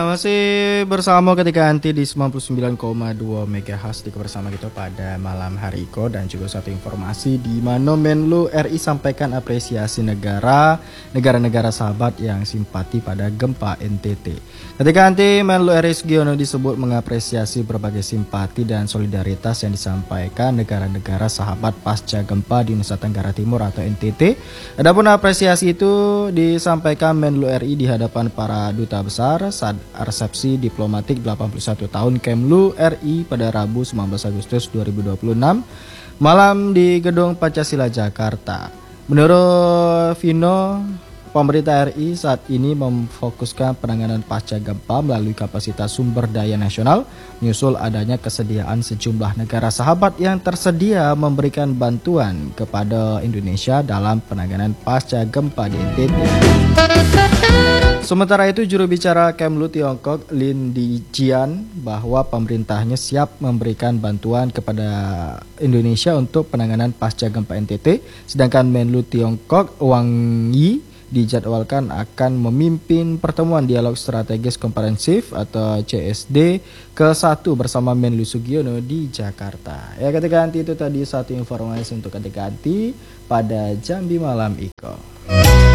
Masih bersama ketika anti di 99,2 MHz di bersama kita pada malam hari Iko, dan juga satu informasi di mana Menlu RI sampaikan apresiasi negara-negara sahabat yang simpati pada gempa NTT. Ketika anti Menlu RI Sugiono disebut mengapresiasi berbagai simpati dan solidaritas yang disampaikan negara-negara sahabat pasca gempa di Nusa Tenggara Timur atau NTT. Adapun apresiasi itu disampaikan Menlu RI di hadapan para duta besar saat resepsi diplomatik 81 tahun Kemlu RI pada Rabu 19 Agustus 2026 malam di Gedung Pancasila Jakarta. Menurut Vino, pemerintah RI saat ini memfokuskan penanganan pasca gempa melalui kapasitas sumber daya nasional, menyusul adanya kesediaan sejumlah negara sahabat yang tersedia memberikan bantuan kepada Indonesia dalam penanganan pasca gempa di NTT. Sementara itu, juru bicara Kemlu Tiongkok Lin Dijian bahwa pemerintahnya siap memberikan bantuan kepada Indonesia untuk penanganan pasca gempa NTT, sedangkan Menlu Tiongkok Wang Yi dijadwalkan akan memimpin pertemuan dialog strategis komprehensif atau CSD ke-1 bersama Menlu Sugiono di Jakarta. Ya, ketika anti itu tadi satu informasi untuk ketika anti pada Jambi Malam Iko.